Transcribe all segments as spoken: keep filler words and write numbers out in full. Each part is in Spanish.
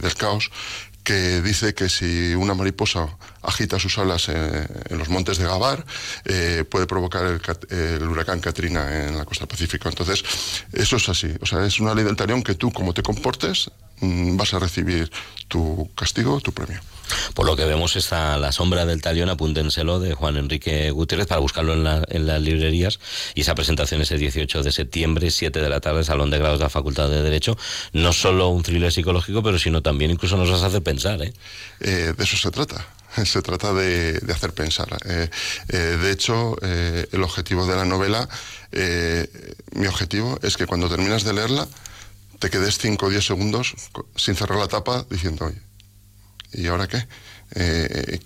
del caos, que dice que si una mariposa agita sus alas en, en los montes de Gavar, eh, puede provocar el, el huracán Katrina en la costa del Pacífico. Entonces, eso es así. O sea, es una ley del talión que tú, como te comportes, mmm, vas a recibir tu castigo, tu premio. Por lo que vemos está La sombra del talión, apúntenselo, de Juan Enrique Gutiérrez, para buscarlo en, la, en las librerías, y esa presentación ese dieciocho de septiembre, siete de la tarde, Salón de Grados de la Facultad de Derecho. No solo un thriller psicológico, pero sino también incluso nos vas a hacer pensar, ¿eh? Eh, de eso se trata. Se trata de, de hacer pensar. Eh, eh, de hecho, eh, el objetivo de la novela, eh, mi objetivo es que cuando terminas de leerla, te quedes cinco o diez segundos sin cerrar la tapa diciendo, oye, ¿y ahora qué? Eh,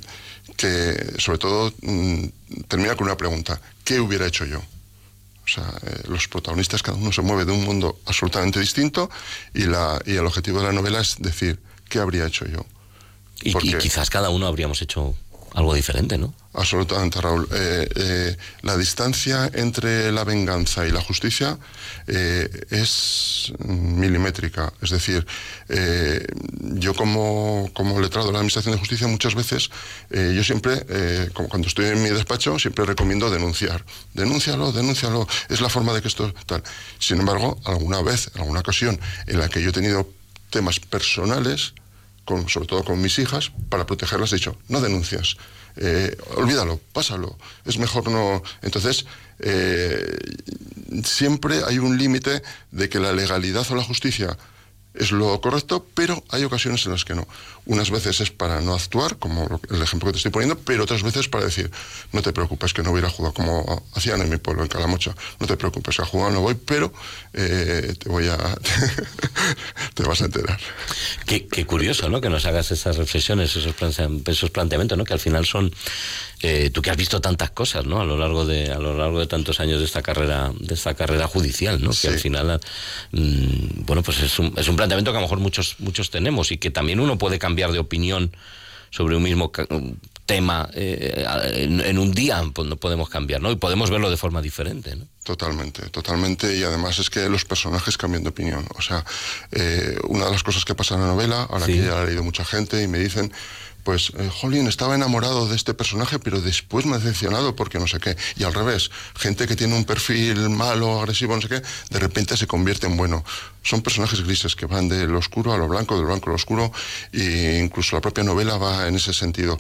que sobre todo termina con una pregunta: ¿qué hubiera hecho yo? O sea, eh, los protagonistas, cada uno se mueve de un mundo absolutamente distinto, y, la, y el objetivo de la novela es decir, ¿qué habría hecho yo? Y, y quizás cada uno habríamos hecho algo diferente, ¿no? Absolutamente, Raúl. Eh, eh, la distancia entre la venganza y la justicia eh, es milimétrica. Es decir, eh, yo como, como letrado de la Administración de Justicia, muchas veces, eh, yo siempre, eh, como cuando estoy en mi despacho, siempre recomiendo denunciar. Denúncialo, denúncialo. Es la forma de que esto tal. Sin embargo, alguna vez, en alguna ocasión en la que yo he tenido temas personales, Con, sobre todo con mis hijas, para protegerlas, he dicho, no denuncias, eh, olvídalo, pásalo, es mejor no. Entonces, eh, siempre hay un límite de que la legalidad o la justicia es lo correcto, pero hay ocasiones en las que no. Unas veces es para no actuar, como el ejemplo que te estoy poniendo, pero otras veces para decir, no te preocupes, que no voy a ir a jugar, como hacían en mi pueblo, en Calamocha, no te preocupes, que a jugar no voy, pero eh, te voy a... te vas a enterar. Qué, qué curioso, ¿no?, que nos hagas esas reflexiones, esos, plante- esos planteamientos, ¿no?, que al final son... Eh, tú que has visto tantas cosas, ¿no?, a lo largo de a lo largo de tantos años de esta carrera de esta carrera judicial, ¿no?, sí. Que al final, mmm, bueno, pues es un, es un planteamiento que a lo mejor muchos muchos tenemos, y que también uno puede cambiar de opinión sobre un mismo ca- tema eh, en, en un día, pues no podemos cambiar, ¿no?, y podemos verlo de forma diferente, ¿no? Totalmente, totalmente, y además es que los personajes cambian de opinión. O sea, eh, una de las cosas que pasa en la novela, ahora sí. que ya la ha leído mucha gente y me dicen, pues, eh, jolín, estaba enamorado de este personaje, pero después me ha decepcionado porque no sé qué. Y al revés, gente que tiene un perfil malo, agresivo, no sé qué, de repente se convierte en bueno. Son personajes grises que van de lo oscuro a lo blanco, del blanco a lo oscuro, e incluso la propia novela va en ese sentido.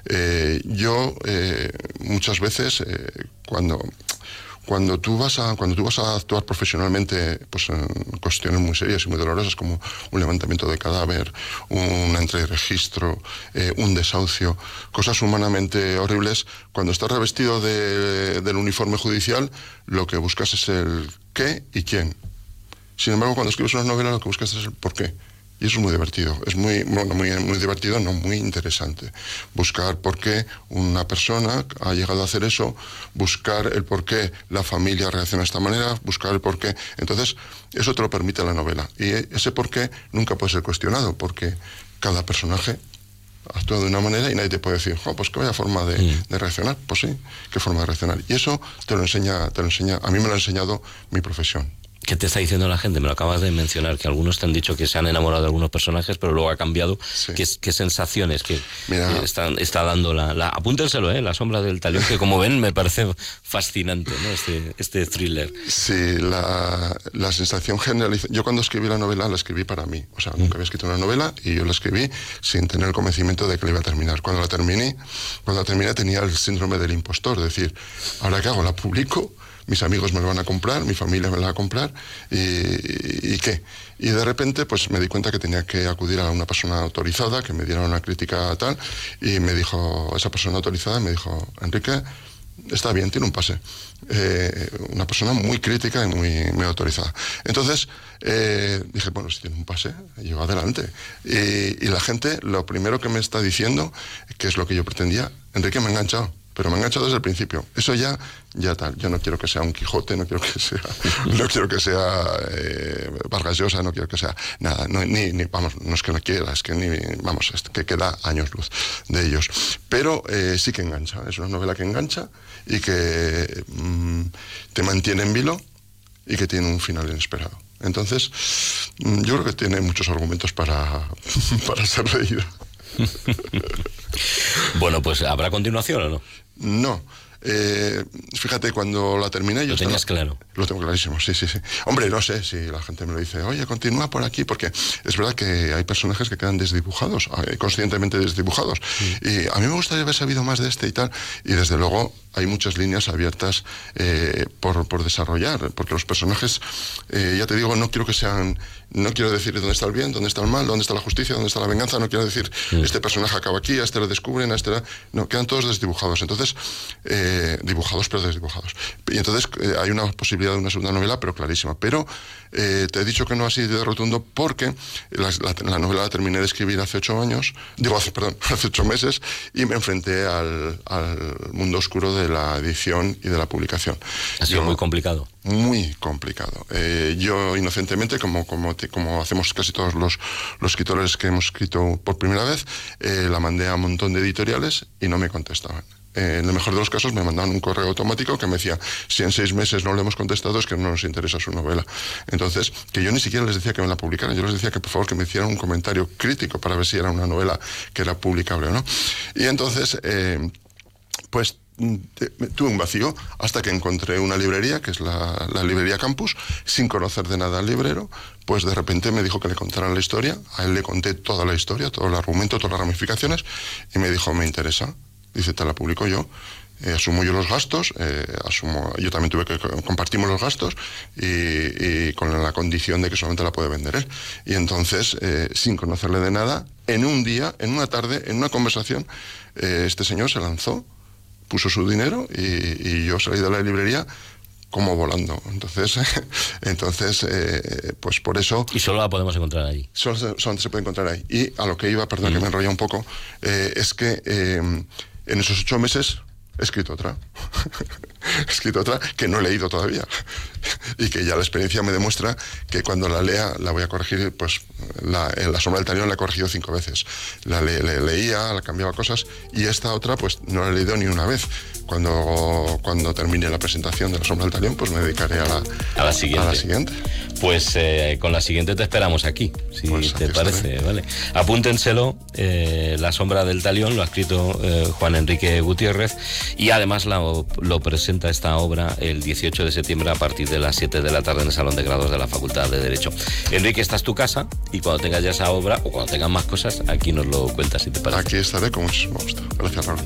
Eh, yo, eh, muchas veces, eh, cuando... Cuando tú vas a cuando tú vas a actuar profesionalmente, pues en cuestiones muy serias y muy dolorosas como un levantamiento de cadáver, una entrega de registro, eh, un desahucio, cosas humanamente horribles, cuando estás revestido de, del uniforme judicial, lo que buscas es el qué y quién. Sin embargo, cuando escribes una novela, lo que buscas es el por qué. Y eso es muy divertido, es muy, bueno, muy, muy divertido, no, muy interesante. Buscar por qué una persona ha llegado a hacer eso, buscar el por qué la familia reacciona de esta manera, buscar el por qué. Entonces, eso te lo permite la novela. Y ese por qué nunca puede ser cuestionado, porque cada personaje actúa de una manera y nadie te puede decir, oh, pues qué vaya forma de, sí. de reaccionar. Pues sí, qué forma de reaccionar. Y eso te lo enseña, te lo enseña, a mí me lo ha enseñado mi profesión. ¿Qué te está diciendo la gente? Me lo acabas de mencionar, que algunos te han dicho que se han enamorado de algunos personajes, pero luego ha cambiado. Sí. ¿Qué, qué sensaciones que, Mira, que están, está dando la, la... Apúntenselo, ¿eh? La sombra del talión, que como ven me parece fascinante, ¿no?, este, este thriller. Sí, la, la sensación generalizada... Yo cuando escribí la novela, la escribí para mí. O sea, nunca había escrito una novela y yo la escribí sin tener el convencimiento de que la iba a terminar. Cuando la terminé, cuando la terminé tenía el síndrome del impostor, es decir, ¿ahora qué hago? ¿La publico? Mis amigos me lo van a comprar, mi familia me lo va a comprar, y, y, y ¿qué? Y de repente pues me di cuenta que tenía que acudir a una persona autorizada, que me diera una crítica tal, y me dijo, esa persona autorizada me dijo, Enrique, está bien, tiene un pase. Eh, una persona muy crítica y muy, muy autorizada. Entonces eh, dije, bueno, si tiene un pase, yo adelante. Y, y la gente, lo primero que me está diciendo, que es lo que yo pretendía, Enrique, me ha enganchado. Pero me ha enganchado desde el principio. Eso ya, ya tal. Yo no quiero que sea un Quijote, no quiero que sea, no quiero que sea eh, Vargas Llosa, no quiero que sea nada. No, ni, ni, vamos, no es que no quiera, es que ni, vamos, es que queda años luz de ellos. Pero eh, sí que engancha. Es una novela que engancha y que mmm, te mantiene en vilo y que tiene un final inesperado. Entonces, yo creo que tiene muchos argumentos para, para ser leído. Bueno, pues ¿habrá continuación o no? No. Eh, fíjate, cuando la terminé yo... ¿Lo tenías estaba, claro? Lo tengo clarísimo, sí, sí, sí. Hombre, no sé si la gente me lo dice, oye, continúa por aquí, porque es verdad que hay personajes que quedan desdibujados, conscientemente desdibujados. Sí. Y a mí me gustaría haber sabido más de este y tal, y desde luego hay muchas líneas abiertas eh, por, por desarrollar, porque los personajes, eh, ya te digo, no quiero que sean... No quiero decir dónde está el bien, dónde está el mal, dónde está la justicia, dónde está la venganza. No quiero decir, sí. este personaje acaba aquí, a este le descubren, a este le... No, quedan todos desdibujados. Entonces, eh, dibujados, pero desdibujados. Y entonces eh, hay una posibilidad de una segunda novela, pero clarísima. Pero eh, te he dicho que no ha sido de rotundo porque la, la, la novela la terminé de escribir hace ocho años, digo, hace, perdón, hace ocho meses, y me enfrenté al, al mundo oscuro de la edición y de la publicación. Ha sido Yo, muy complicado. Muy complicado. Eh, yo, inocentemente, como, como, te, como hacemos casi todos los, los escritores que hemos escrito por primera vez, eh, la mandé a un montón de editoriales y no me contestaban. Eh, en el mejor de los casos me mandaban un correo automático que me decía, si en seis meses no le hemos contestado es que no nos interesa su novela. Entonces, que yo ni siquiera les decía que me la publicaran, yo les decía que por favor que me hicieran un comentario crítico para ver si era una novela que era publicable o no. Y entonces, eh, pues... tuve un vacío hasta que encontré una librería, que es la, la librería Campus, sin conocer de nada al librero. Pues de repente me dijo que le contara la historia, a él le conté toda la historia, todo el argumento, todas las ramificaciones, y me dijo, me interesa, dice, te la publico yo, eh, asumo yo los gastos, eh, asumo, yo también tuve que, compartimos los gastos, y, y con la condición de que solamente la puede vender él. Y entonces, eh, sin conocerle de nada, en un día, en una tarde, en una conversación, eh, este señor se lanzó, puso su dinero y, y yo salí de la librería como volando. Entonces, entonces eh, pues por eso... Y solo la podemos encontrar ahí. Solo, solamente se puede encontrar ahí. Y a lo que iba, perdón mm. que me enrolla un poco, eh, es que eh, en esos ocho meses he escrito otra. He escrito otra que no he leído todavía. Y que ya la experiencia me demuestra que cuando la lea la voy a corregir, pues la, en La sombra del talión la he corregido cinco veces. La le, le, leía, la cambiaba cosas, y esta otra pues no la he leído ni una vez. Cuando, cuando termine la presentación de La sombra del talión, pues me dedicaré a la, a la siguiente. A la siguiente. Pues eh, con la siguiente te esperamos aquí, si pues te parece, estaré. ¿Vale? Apúntenselo, eh, La sombra del talión, lo ha escrito eh, Juan Enrique Gutiérrez, y además la, lo presenta esta obra el dieciocho de septiembre a partir de las siete de la tarde en el Salón de Grados de la Facultad de Derecho. Enrique, esta es tu casa, y cuando tengas ya esa obra, o cuando tengas más cosas, aquí nos lo cuentas, si te parece. Aquí estaré con muchísimo gusto. Gracias, Raúl.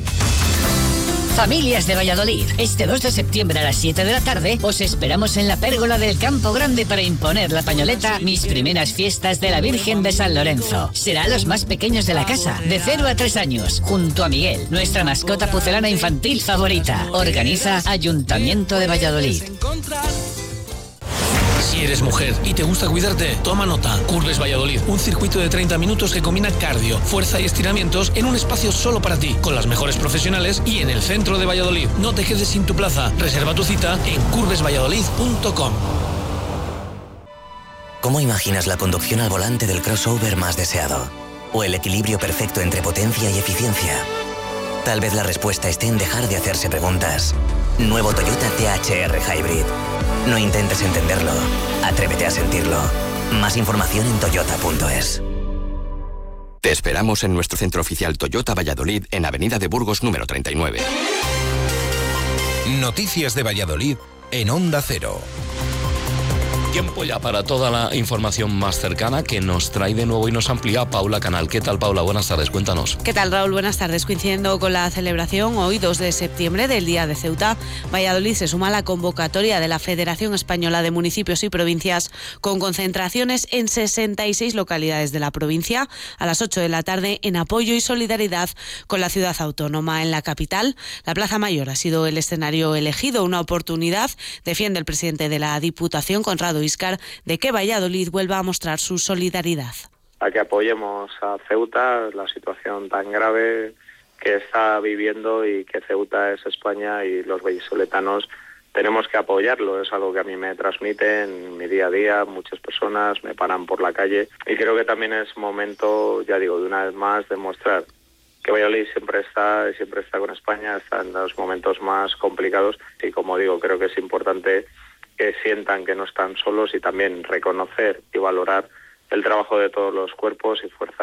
Familias de Valladolid, este dos de septiembre a las siete de la tarde os esperamos en la pérgola del Campo Grande para imponer la pañoleta Mis primeras fiestas de la Virgen de San Lorenzo. Será a los más pequeños de la casa, de cero a tres años, junto a Miguel, nuestra mascota pucelana infantil favorita. Organiza Ayuntamiento de Valladolid. Si eres mujer y te gusta cuidarte, toma nota. Curves Valladolid, un circuito de treinta minutos que combina cardio, fuerza y estiramientos en un espacio solo para ti, con las mejores profesionales y en el centro de Valladolid. No te quedes sin tu plaza. Reserva tu cita en curves valladolid punto com. ¿Cómo imaginas la conducción al volante del crossover más deseado? ¿O el equilibrio perfecto entre potencia y eficiencia? Tal vez la respuesta esté en dejar de hacerse preguntas. Nuevo Toyota T H R Hybrid. No intentes entenderlo, atrévete a sentirlo. Más información en toyota punto es. Te esperamos en nuestro centro oficial Toyota Valladolid en Avenida de Burgos número treinta y nueve. Noticias de Valladolid en Onda Cero. Tiempo ya para toda la información más cercana que nos trae de nuevo y nos amplía Paula Canal. ¿Qué tal, Paula? Buenas tardes, cuéntanos. ¿Qué tal, Raúl? Buenas tardes. Coincidiendo con la celebración hoy, dos de septiembre, del Día de Ceuta, Valladolid se suma a la convocatoria de la Federación Española de Municipios y Provincias, con concentraciones en sesenta y seis localidades de la provincia a las ocho de la tarde en apoyo y solidaridad con la ciudad autónoma. En la capital, la Plaza Mayor ha sido el escenario elegido, una oportunidad, defiende el presidente de la Diputación, Conrado Íscar, de que Valladolid vuelva a mostrar su solidaridad. A que apoyemos a Ceuta, la situación tan grave que está viviendo, y que Ceuta es España y los vallisoletanos tenemos que apoyarlo. Es algo que a mí me transmite en mi día a día, muchas personas me paran por la calle, y creo que también es momento, ya digo, de una vez más, demostrar que Valladolid siempre está, siempre está con España, está en los momentos más complicados, y como digo, creo que es importante que sientan que no están solos y también reconocer y valorar el trabajo de todos los cuerpos y fuerzas